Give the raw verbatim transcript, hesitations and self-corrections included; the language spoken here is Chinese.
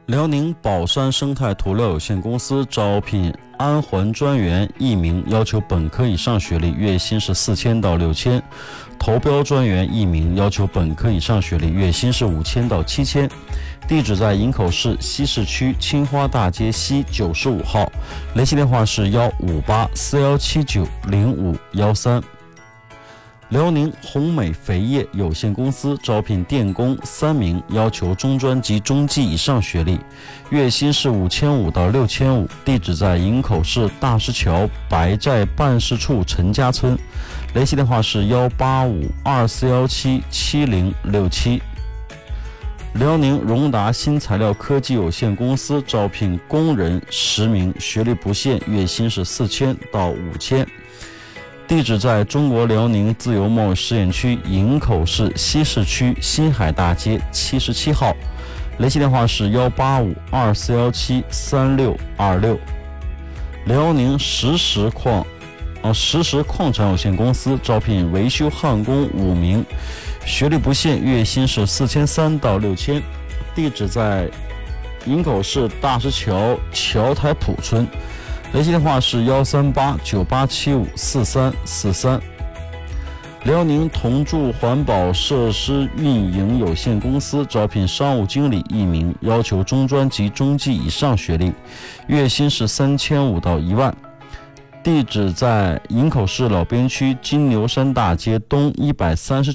辽宁宝山生态涂料有限公司招聘安环专员一名，要求本科以上学历，月薪是四千到六千；投标专员一名，要求本科以上学历，月薪是五千到七千。地址在营口市西市区青花大街西九十五号，联系电话是幺五八四幺七九零五幺三。辽宁宏美肥业有限公司招聘电工三名，要求中专及中技以上学历，月薪是五千五到六千五。地址在营口市大石桥白寨办事处陈家村，联系电话是幺八五二四幺七七零六七。辽宁荣达新材料科技有限公司招聘工人十名，学历不限，月薪是四千到五千。地址在中国辽宁自由贸易试验区营口市西市区新海大街七十七号，联系电话是幺八五二四幺七三六二六。辽宁石石矿啊石石矿产有限公司招聘维修焊工五名，学历不限，月薪是四千三到六千。地址在营口市大石桥桥台浦村，联系电话是幺三八九八七五四三四三。辽宁同筑环保设施运营有限公司招聘商务经理一名，要求中专及中技以上学历，月薪是三千五到一万。地址在营口市老边区金牛山大街东一百三十